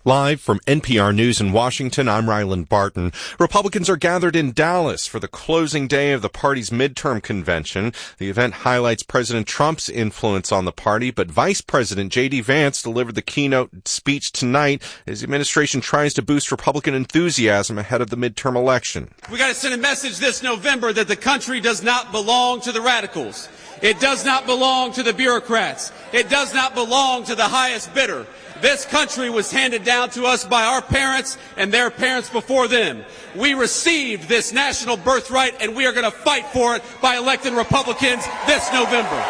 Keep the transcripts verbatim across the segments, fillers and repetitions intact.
Live from N P R News in Washington, I'm Ryland Barton. Republicans are gathered in Dallas for the closing day of the party's midterm convention. The event highlights President Trump's influence on the party, but Vice President J D. Vance delivered the keynote speech tonight as the administration tries to boost Republican enthusiasm ahead of the midterm election. We got to send a message this November that the country does not belong to the radicals. It does not belong to the bureaucrats. It does not belong to the highest bidder. This country was handed down to us by our parents and their parents before them. We received this national birthright, and we are going to fight for it by electing Republicans this November.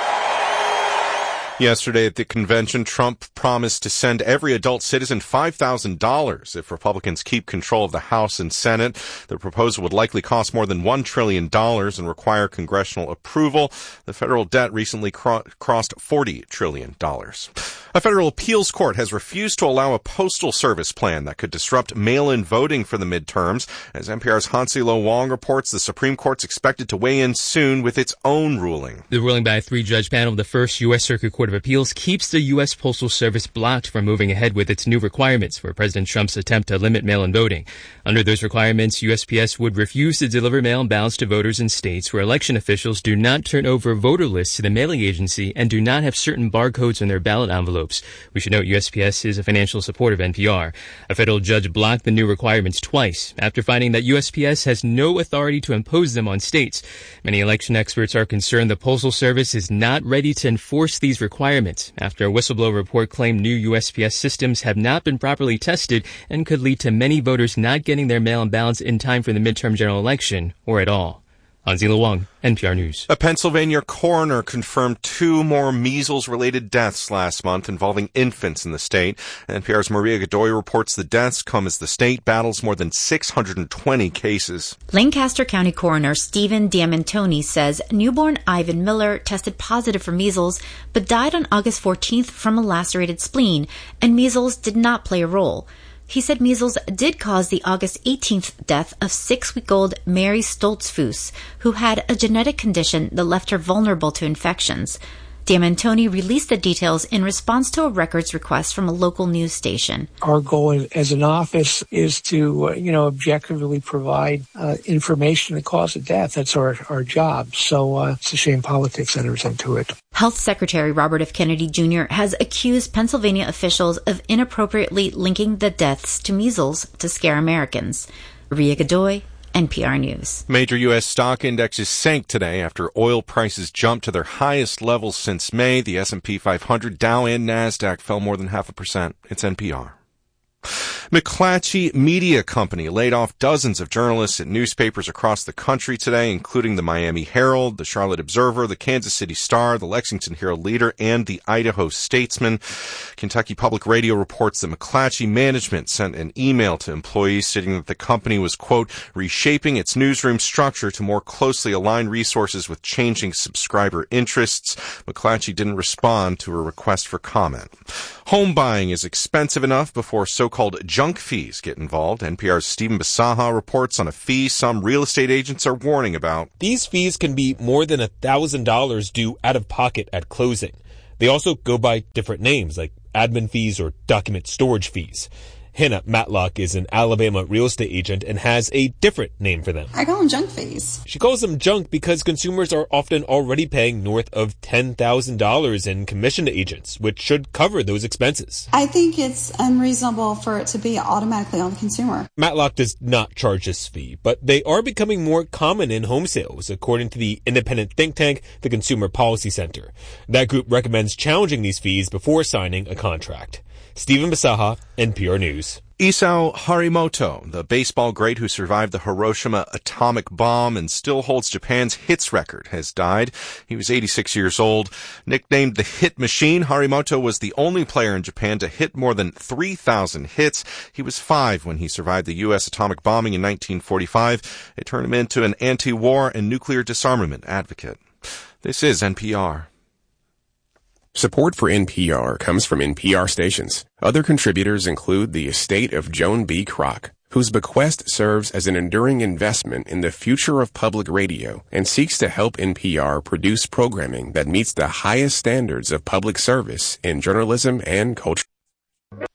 Yesterday at the convention, Trump promised to send every adult citizen five thousand dollars if Republicans keep control of the House and Senate. The proposal would likely cost more than one trillion dollars and require congressional approval. The federal debt recently cro- crossed forty trillion dollars. A federal appeals court has refused to allow a postal service plan that could disrupt mail-in voting for the midterms. As N P R's Hansi Lo Wong reports, the Supreme Court's expected to weigh in soon with its own ruling. The ruling by a three-judge panel of the First U S. Circuit Court of Appeals keeps the U S. Postal Service blocked from moving ahead with its new requirements for President Trump's attempt to limit mail-in voting. Under those requirements, U S P S would refuse to deliver mail-in ballots to voters in states where election officials do not turn over voter lists to the mailing agency and do not have certain barcodes on their ballot envelopes. We should note U S P S is a financial supporter of N P R. A federal judge blocked the new requirements twice after finding that U S P S has no authority to impose them on states. Many election experts are concerned the Postal Service is not ready to enforce these requirements after a whistleblower report claimed new U S P S systems have not been properly tested and could lead to many voters not getting their mail-in ballots in time for the midterm general election or at all. Hansi Lo Wong, N P R News. A Pennsylvania coroner confirmed two more measles-related deaths last month involving infants in the state. N P R's Maria Godoy reports the deaths come as the state battles more than six hundred twenty cases. Lancaster County Coroner Stephen Diamantoni says newborn Ivan Miller tested positive for measles but died on August fourteenth from a lacerated spleen, and measles did not play a role. He said measles did cause the August eighteenth death of six-week-old Mary Stoltzfus, who had a genetic condition that left her vulnerable to infections. Diamantoni released the details in response to a records request from a local news station. Our goal as an office is to, uh, you know, objectively provide uh, information that causes death. That's our, our job. So uh, it's a shame politics enters into it. Health Secretary Robert F. Kennedy Junior has accused Pennsylvania officials of inappropriately linking the deaths to measles to scare Americans. Maria Godoy, N P R News. Major U S stock indexes sank today after oil prices jumped to their highest levels since May. The S and P five hundred, Dow, and NASDAQ fell more than half a percent. It's N P R. McClatchy Media Company laid off dozens of journalists at newspapers across the country today, including the Miami Herald, the Charlotte Observer, the Kansas City Star, the Lexington Herald-Leader, and the Idaho Statesman. Kentucky Public Radio reports that McClatchy management sent an email to employees stating that the company was, quote, reshaping its newsroom structure to more closely align resources with changing subscriber interests. McClatchy didn't respond to a request for comment. Home buying is expensive enough before so-called junk fees get involved. N P R's Stephen Basaha reports on a fee some real estate agents are warning about. These fees can be more than one thousand dollars due out of pocket at closing. They also go by different names like admin fees or document storage fees. Hannah Matlock is an Alabama real estate agent and has a different name for them. I call them junk fees. She calls them junk because consumers are often already paying north of ten thousand dollars in commission to agents, which should cover those expenses. I think it's unreasonable for it to be automatically on the consumer. Matlock does not charge this fee, but they are becoming more common in home sales, according to the independent think tank, the Consumer Policy Center. That group recommends challenging these fees before signing a contract. Stephen Basaha, N P R News. Isao Harimoto, the baseball great who survived the Hiroshima atomic bomb and still holds Japan's hits record, has died. He was eighty-six years old. Nicknamed the Hit Machine, Harimoto was the only player in Japan to hit more than three thousand hits. He was five when he survived the U S atomic bombing in nineteen forty-five. It turned him into an anti-war and nuclear disarmament advocate. This is N P R. Support for N P R comes from N P R stations. Other contributors include the estate of Joan B. Kroc, whose bequest serves as an enduring investment in the future of public radio and seeks to help N P R produce programming that meets the highest standards of public service in journalism and culture.